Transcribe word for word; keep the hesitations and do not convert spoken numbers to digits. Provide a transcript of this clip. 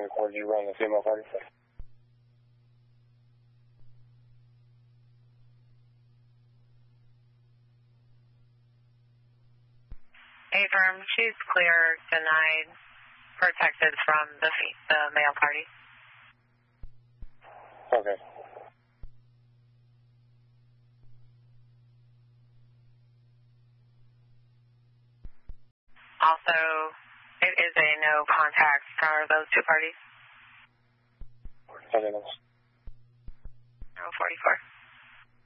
record you run the female party. Affirm, choose clear, denied, protected from the, the male party. Okay. Also, it is a no contact for those two parties. Okay, that's... oh forty-four.